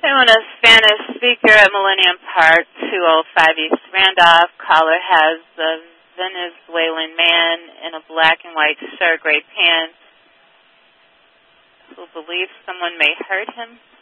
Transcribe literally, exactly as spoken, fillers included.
Anyone a Spanish speaker at Millennium Park, two oh five East Randolph. Caller has a Venezuelan man in a black and white shirt, gray pants, who believes someone may hurt him.